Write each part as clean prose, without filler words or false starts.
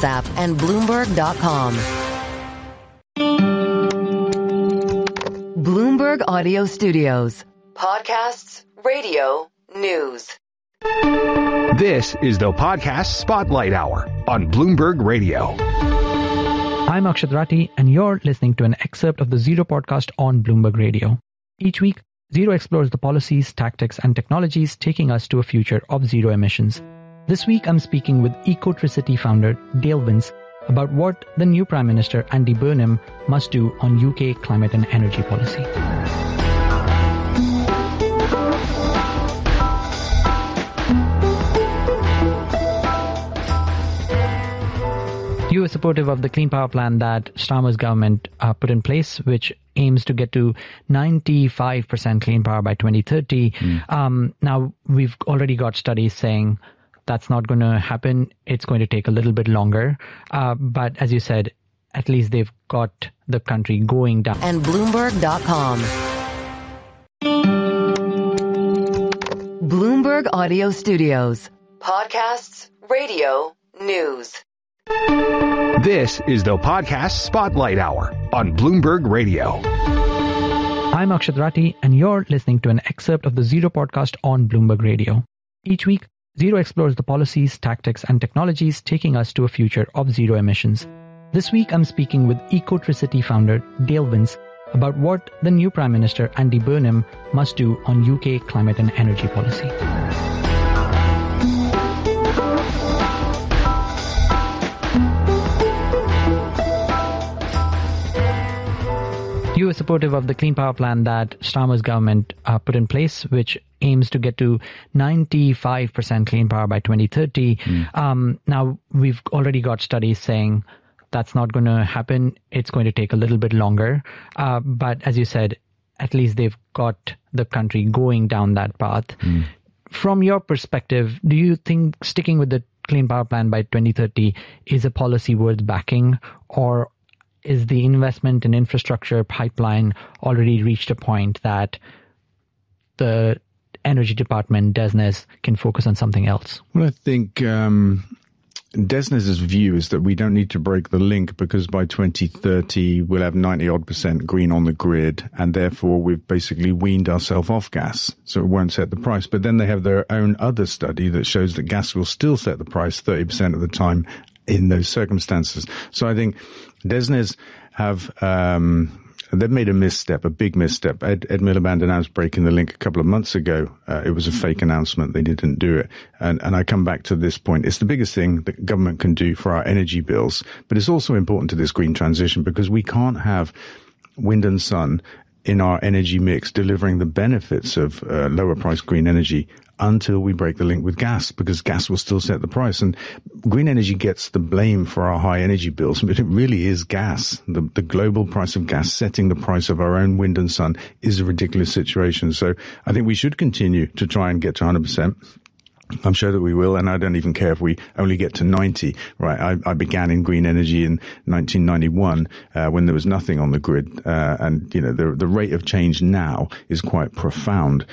iOS app and Bloomberg.com. Bloomberg Audio Studios. Podcasts, radio, news. This is the Podcast Spotlight Hour on Bloomberg Radio. I'm Akshat Rathi, and you're listening to an excerpt of the Zero podcast on Bloomberg Radio. Each week, Zero explores the policies, tactics, and technologies taking us to a future of zero emissions. This week, I'm speaking with Ecotricity founder Dale Vince about what the new Prime Minister Andy Burnham must do on UK climate and energy policy. You are supportive of the Clean Power Plan that Starmer's government put in place, which aims to get to 95% clean power by 2030. Now, we've already got studies saying that's not going to happen. It's going to take a little bit longer. But as you said, at least they've got the country going down. And Bloomberg.com. Bloomberg Audio Studios. Podcasts, radio, news. This is the Podcast Spotlight Hour on Bloomberg Radio. I'm Akshat Rathi, and you're listening to an excerpt of the Zero podcast on Bloomberg Radio. Each week, Zero explores the policies, tactics, and technologies taking us to a future of zero emissions. This week, I'm speaking with Ecotricity founder Dale Vince about what the new Prime Minister Andy Burnham must do on UK climate and energy policy. You are supportive of the Clean Power Plan that Starmer's government put in place, which aims to get to 95% clean power by 2030. Now, we've already got studies saying that's not going to happen. It's going to take a little bit longer. But as you said, at least they've got the country going down that path. From your perspective, do you think sticking with the Clean Power Plan by 2030 is a policy worth backing, or is the investment in infrastructure pipeline already reached a point that the Energy Department, DESNZ, can focus on something else? Well, I think DESNZ's view is that we don't need to break the link because by 2030 we'll have 90-odd% green on the grid, and therefore we've basically weaned ourselves off gas, so it won't set the price. But then they have their own other study that shows that gas will still set the price 30% of the time in those circumstances. So I think DESNZ have they've made a misstep, a big misstep. Ed Miliband announced breaking the link a couple of months ago. It was a fake announcement. They didn't do it. And I come back to this point. It's the biggest thing that government can do for our energy bills. But it's also important to this green transition because we can't have wind and sun in our energy mix delivering the benefits of lower price green energy until we break the link with gas, because gas will still set the price. And green energy gets the blame for our high energy bills, but it really is gas. The global price of gas setting the price of our own wind and sun is a ridiculous situation. So I think we should continue to try and get to 100%. I'm sure that we will, and I don't even care if we only get to 90, right? I began in green energy in 1991 when there was nothing on the grid, and, you know, the rate of change now is quite profound.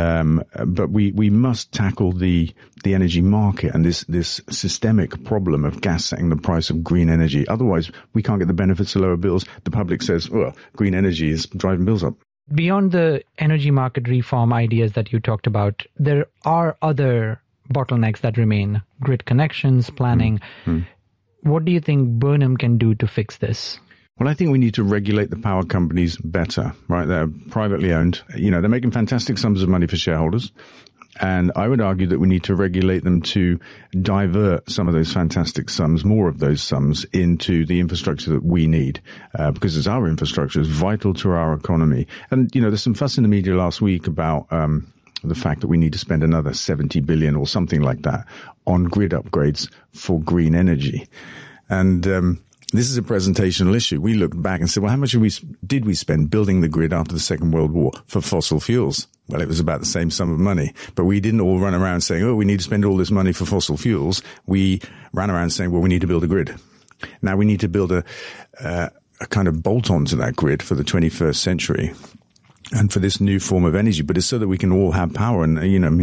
But we must tackle the energy market and this systemic problem of gas setting the price of green energy. Otherwise, we can't get the benefits of lower bills. The public says, well, green energy is driving bills up. Beyond the energy market reform ideas that you talked about, there are other bottlenecks that remain: grid connections, planning. What do you think Burnham can do to fix this? Well, I think we need to regulate the power companies better, right? They're privately owned. You know, they're making fantastic sums of money for shareholders. And I would argue that we need to regulate them to divert some of those fantastic sums, more of those sums, into the infrastructure that we need, because it's our infrastructure is vital to our economy. And, you know, there's some fuss in the media last week about the fact that we need to spend another 70 billion or something like that on grid upgrades for green energy. And this is a presentational issue. We looked back and said, well, how much did we spend building the grid after the Second World War for fossil fuels? Well, it was about the same sum of money, but we didn't all run around saying, oh, we need to spend all this money for fossil fuels. We ran around saying, well, we need to build a grid. Now we need to build a kind of bolt-on to that grid for the 21st century. and for this new form of energy, but it's so that we can all have power. And,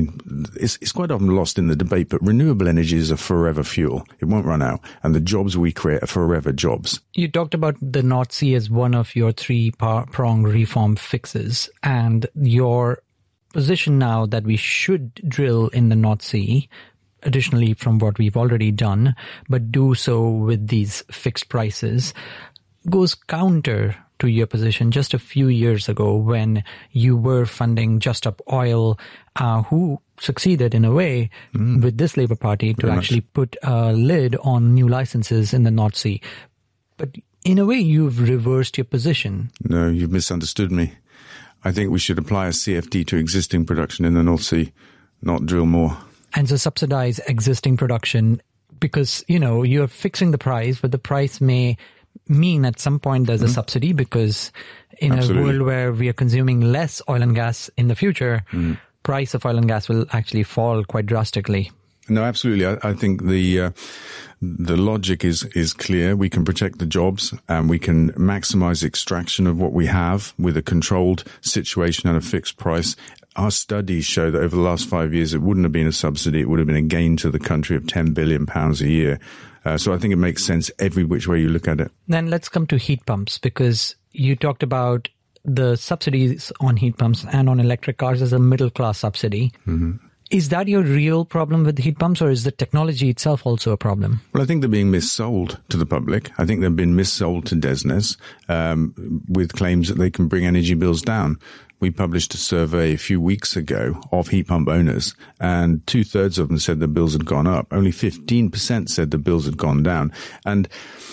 it's quite often lost in the debate, but renewable energy is a forever fuel. It won't run out. And the jobs we create are forever jobs. You talked about the North Sea as one of your three-pronged reform fixes, and your position now that we should drill in the North Sea, additionally from what we've already done, but do so with these fixed prices, goes counter to your position just a few years ago when you were funding Just Up Oil, who succeeded in a way with this Labour Party to actually put a lid on new licenses in the North Sea. But in a way, you've reversed your position. No, you've misunderstood me. I think we should apply a CFD to existing production in the North Sea, not drill more. And so subsidize existing production because, you're fixing the price, but the price may mean at some point there's a subsidy because in a world where we are consuming less oil and gas in the future, price of oil and gas will actually fall quite drastically. No, absolutely. I think the logic is clear. We can protect the jobs and we can maximize extraction of what we have with a controlled situation at a fixed price. Our studies show that over the last 5 years, it wouldn't have been a subsidy. It would have been a gain to the country of £10 billion a year. So I think it makes sense every which way you look at it. Then let's come to heat pumps, because you talked about the subsidies on heat pumps and on electric cars as a middle class subsidy. Mm-hmm. Is that your real problem with heat pumps, or is the technology itself also a problem? Well, I think they're being missold to the public. I think they've been missold to DESNZ with claims that they can bring energy bills down. We published a survey a few weeks ago of heat pump owners, and 2/3 of them said their bills had gone up. Only 15% said the bills had gone down. And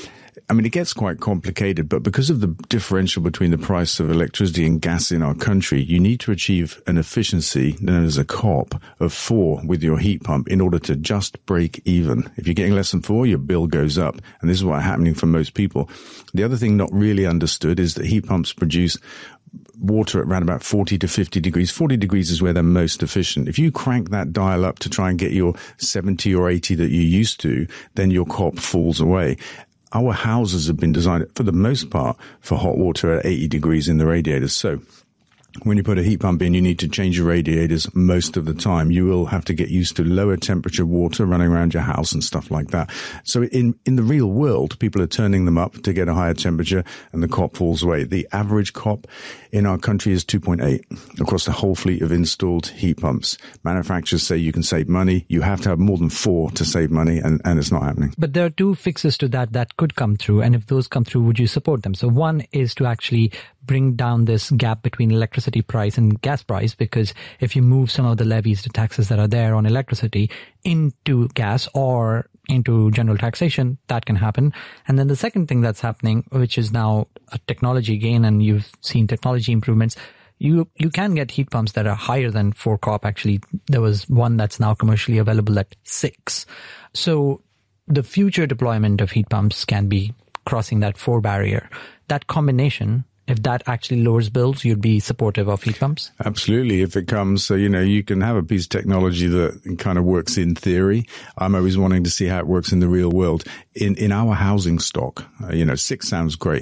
it gets quite complicated, but because of the differential between the price of electricity and gas in our country, you need to achieve an efficiency known as a COP of 4 with your heat pump in order to just break even. If you're getting less than 4, your bill goes up. And this is what's happening for most people. The other thing not really understood is that heat pumps produce water at around about 40 to 50 degrees. 40 degrees is where they're most efficient. If you crank that dial up to try and get your 70 or 80 that you used to, then your COP falls away. Our houses have been designed, for the most part, for hot water at 80 degrees in the radiators. So when you put a heat pump in, you need to change your radiators most of the time. You will have to get used to lower temperature water running around your house and stuff like that. So in the real world, people are turning them up to get a higher temperature and the COP falls away. The average COP in our country is 2.8 across the whole fleet of installed heat pumps. Manufacturers say you can save money. You have to have more than 4 to save money, and it's not happening. But there are 2 fixes to that could come through. And if those come through, would you support them? So one is to actually bring down this gap between electricity price and gas price, because if you move some of the levies, the taxes that are there on electricity into gas or into general taxation, that can happen. And then the second thing that's happening, which is now a technology gain, and you've seen technology improvements, you can get heat pumps that are higher than 4 COP. Actually, there was one that's now commercially available at 6. So the future deployment of heat pumps can be crossing that 4 barrier. That combination, if that actually lowers bills, you'd be supportive of heat pumps? Absolutely. If it comes, so, you can have a piece of technology that kind of works in theory. I'm always wanting to see how it works in the real world. In our housing stock, 6 sounds great.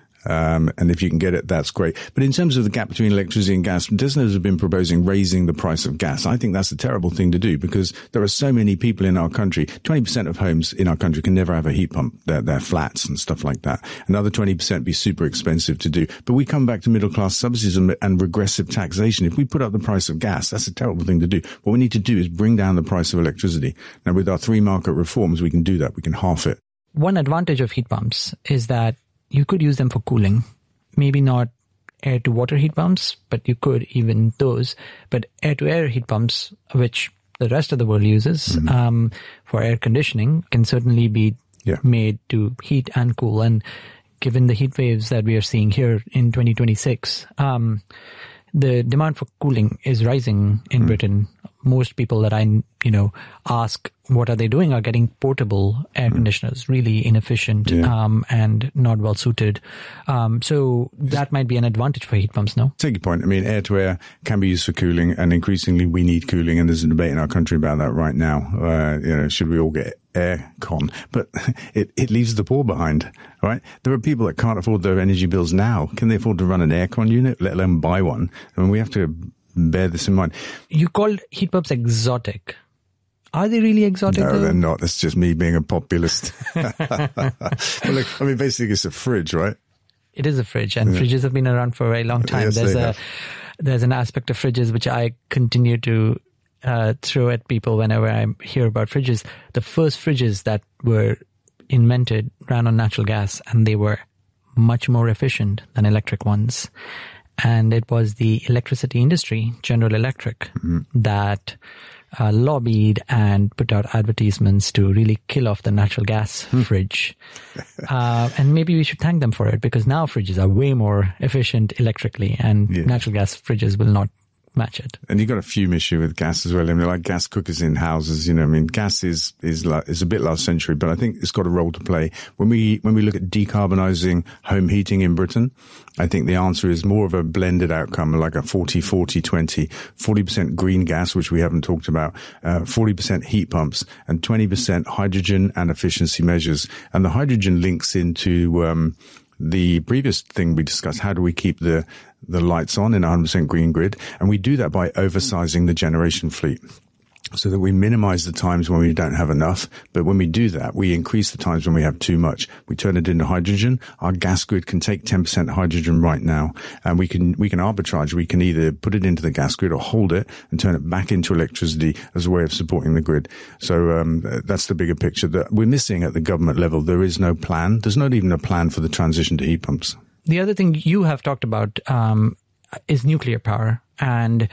And if you can get it, that's great. But in terms of the gap between electricity and gas, DESNZ has been proposing raising the price of gas. I think that's a terrible thing to do because there are so many people in our country. 20% of homes in our country can never have a heat pump. They're flats and stuff like that. Another 20% be super expensive to do. But we come back to middle class subsidies and regressive taxation. If we put up the price of gas, that's a terrible thing to do. What we need to do is bring down the price of electricity. Now, with our 3 market reforms, we can do that. We can half it. One advantage of heat pumps is that you could use them for cooling. Maybe not air-to-water heat pumps, but you could even those. But air-to-air heat pumps, which the rest of the world uses for air conditioning, can certainly be made to heat and cool. And given the heat waves that we are seeing here in 2026, the demand for cooling is rising in Britain. most people that I, ask what are they doing are getting portable air conditioners, really inefficient and not well suited. So that might be an advantage for heat pumps, no? Take your point. I mean, air to air can be used for cooling, and increasingly we need cooling, and there's a debate in our country about that right now. Should we all get air con? But it leaves the poor behind, right? There are people that can't afford their energy bills now. Can they afford to run an air con unit, let alone buy one? I mean, we have to bear this in mind. You called heat pumps exotic. Are they really exotic? No, though? they're not. That's just me being a populist. Well, look, I mean, basically it's a fridge, right? It is a fridge, and fridges have been around for a very long time. Yes, there's an aspect of fridges which I continue to throw at people whenever I hear about fridges. The first fridges that were invented ran on natural gas, and they were much more efficient than electric ones. And it was the electricity industry, General Electric, that lobbied and put out advertisements to really kill off the natural gas fridge. And maybe we should thank them for it, because now fridges are way more efficient electrically, and natural gas fridges will not match it. And you've got a fume issue with gas as well. I mean, like gas cookers in houses, I mean, gas is a bit last century, but I think it's got a role to play. When we look at decarbonising home heating in Britain, I think the answer is more of a blended outcome, like a 40-40-20, 40% green gas, which we haven't talked about, 40% heat pumps, and 20% hydrogen and efficiency measures. And the hydrogen links into the previous thing we discussed. How do we keep the lights on in a 100% green grid? And we do that by oversizing the generation fleet, so that we minimize the times when we don't have enough. But when we do that, we increase the times when we have too much. We turn it into hydrogen. Our gas grid can take 10% hydrogen right now, and we can arbitrage. We can either put it into the gas grid or hold it and turn it back into electricity as a way of supporting the grid. So that's the bigger picture that we're missing at the government level. There is no plan. There's not even a plan for the transition to heat pumps. The other thing you have talked about is nuclear power, and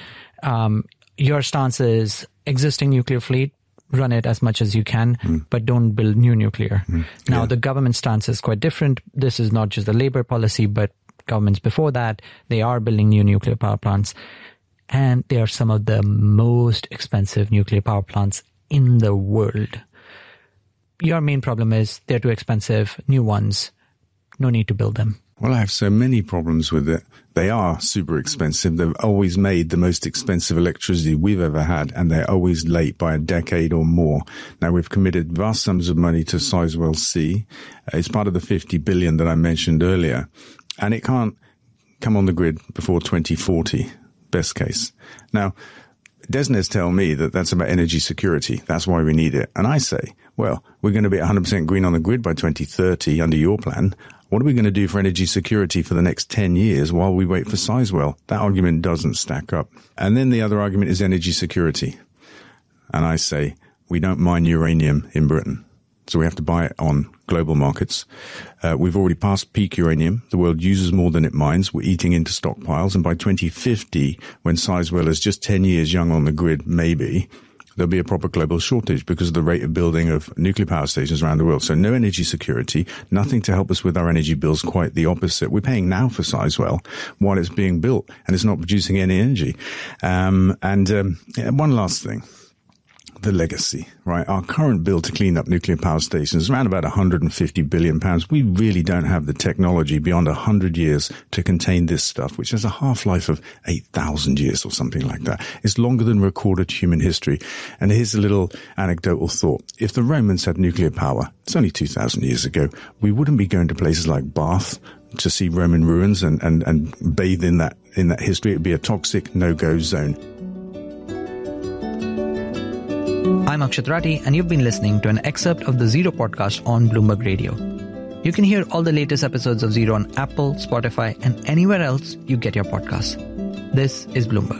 your stance is existing nuclear fleet, run it as much as you can, but don't build new nuclear. Now, the government stance is quite different. This is not just the Labour policy, but governments before that, they are building new nuclear power plants, and they are some of the most expensive nuclear power plants in the world. Your main problem is they're too expensive, new ones, no need to build them. Well, I have so many problems with it. They are super expensive. They've always made the most expensive electricity we've ever had, and they're always late by a decade or more. Now, we've committed vast sums of money to Sizewell C. It's part of the 50 billion that I mentioned earlier, and it can't come on the grid before 2040, best case. Now, DESNZ tell me that that's about energy security. That's why we need it. And I say, well, we're going to be 100% green on the grid by 2030 under your plan. What are we going to do for energy security for the next 10 years while we wait for Sizewell? That argument doesn't stack up. And then the other argument is energy security. And I say, we don't mine uranium in Britain, so we have to buy it on global markets. We've already passed peak uranium. The world uses more than it mines. We're eating into stockpiles. And by 2050, when Sizewell is just 10 years young on the grid, maybe, there'll be a proper global shortage because of the rate of building of nuclear power stations around the world. So no energy security, nothing to help us with our energy bills, quite the opposite. We're paying now for Sizewell while it's being built and it's not producing any energy. One last thing. The legacy, right? Our current bill to clean up nuclear power stations is around about £150 billion. We really don't have the technology beyond 100 years to contain this stuff, which has a half-life of 8,000 years or something like that. It's longer than recorded human history. And here's a little anecdotal thought. If the Romans had nuclear power, it's only 2,000 years ago, we wouldn't be going to places like Bath to see Roman ruins and bathe in that history. It'd be a toxic no-go zone. I'm Akshat Rathi, and you've been listening to an excerpt of the Zero podcast on Bloomberg Radio. You can hear all the latest episodes of Zero on Apple, Spotify, and anywhere else you get your podcasts. This is Bloomberg.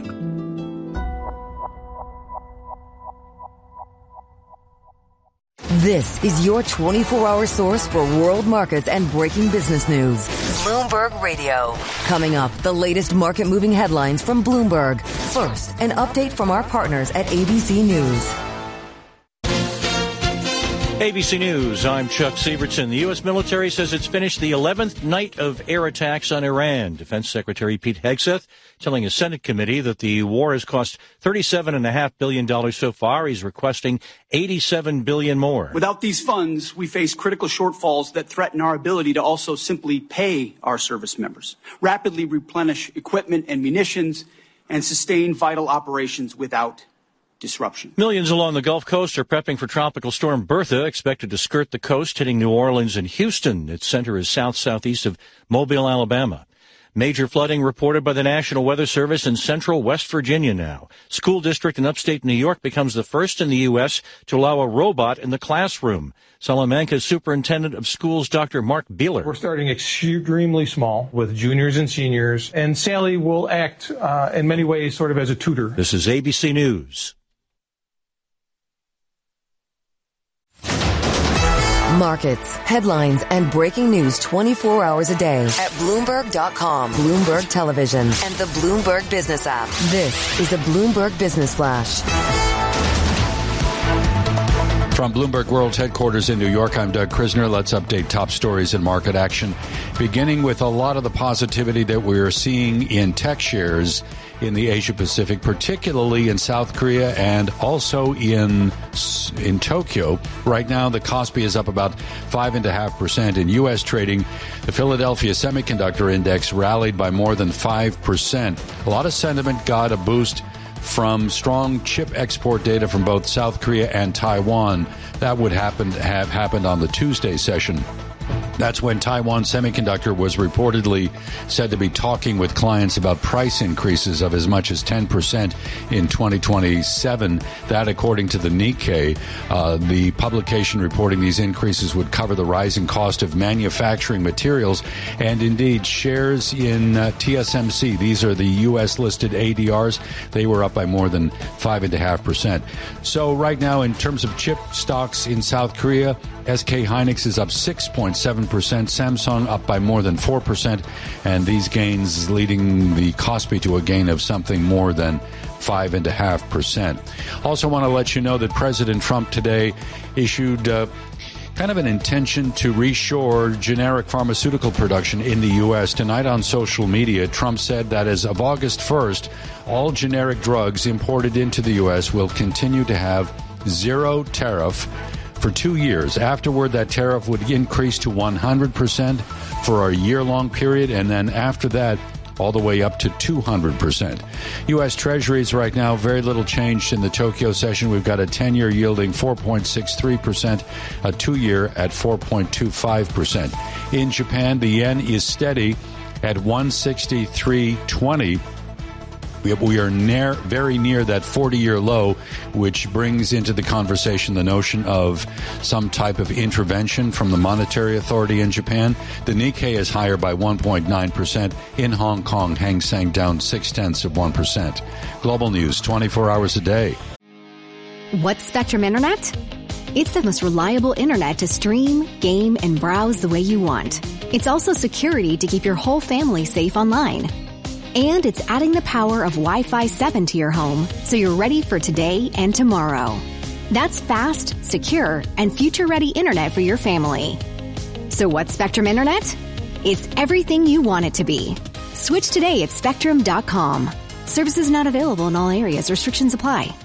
This is your 24-hour source for world markets and breaking business news. Bloomberg Radio. Coming up, the latest market-moving headlines from Bloomberg. First, an update from our partners at ABC News. ABC News, I'm Chuck Sievertson. The U.S. military says it's finished the 11th night of air attacks on Iran. Defense Secretary Pete Hegseth telling a Senate committee that the war has cost $37.5 billion so far. He's requesting $87 billion more. Without these funds, we face critical shortfalls that threaten our ability to also simply pay our service members, rapidly replenish equipment and munitions, and sustain vital operations without disruption. Millions along the Gulf Coast are prepping for Tropical Storm Bertha, expected to skirt the coast, hitting New Orleans and Houston. Its center is south-southeast of Mobile, Alabama. Major flooding reported by the National Weather Service in central West Virginia now. School district in upstate New York becomes the first in the U.S. to allow a robot in the classroom. Salamanca's Superintendent of Schools, Dr. Mark Beeler. We're starting extremely small with juniors and seniors, and Sally will act in many ways sort of as a tutor. This is ABC News. Markets, headlines, and breaking news 24 hours a day at Bloomberg.com, Bloomberg Television, and the Bloomberg Business app. This is a Bloomberg Business Flash. From Bloomberg World's headquarters in New York, I'm Doug Krisner. Let's update top stories in market action, beginning with a lot of the positivity that we're seeing in tech shares in the Asia Pacific, particularly in South Korea and also in Tokyo. Right now, the Kospi is up about 5.5%. In U.S. trading, the Philadelphia Semiconductor Index rallied by more than 5%. A lot of sentiment got a boost from strong chip export data from both South Korea and Taiwan. That would have happened on the Tuesday session. That's when Taiwan Semiconductor was reportedly said to be talking with clients about price increases of as much as 10% in 2027. That, according to the Nikkei, the publication reporting these increases would cover the rising cost of manufacturing materials. And indeed, shares in TSMC, these are the U.S.-listed ADRs, they were up by more than 5.5%. So right now, in terms of chip stocks in South Korea, SK Hynix is up 6.7%, Samsung up by more than 4%, and these gains leading the Kospi to a gain of something more than 5.5%. Also want to let you know that President Trump today issued kind of an intention to reshore generic pharmaceutical production in the U.S. Tonight on social media, Trump said that as of August 1st, all generic drugs imported into the U.S. will continue to have zero tariff for 2 years. Afterward, that tariff would increase to 100% for a year-long period, and then after that, all the way up to 200%. U.S. Treasuries right now, very little changed in the Tokyo session. We've got a 10-year yielding 4.63%, a 2-year at 4.25%. In Japan, the yen is steady at 163.20. We are very near that 40-year low, which brings into the conversation the notion of some type of intervention from the monetary authority in Japan. The Nikkei is higher by 1.9%. In Hong Kong, Hang Seng down 0.6%. Global news 24 hours a day. What's Spectrum Internet? It's the most reliable internet to stream, game, and browse the way you want. It's also security to keep your whole family safe online. And it's adding the power of Wi-Fi 7 to your home, so you're ready for today and tomorrow. That's fast, secure, and future-ready internet for your family. So what's Spectrum Internet? It's everything you want it to be. Switch today at Spectrum.com. Services not available in all areas. Restrictions apply.